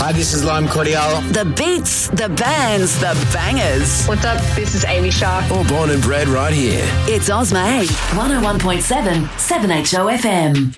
Hi, this is Lime Cordial. The beats, the bands, the bangers. What's up? This is Amy Shark. All born and bred right here. It's Ozma 8, 101.7, 7HO FM.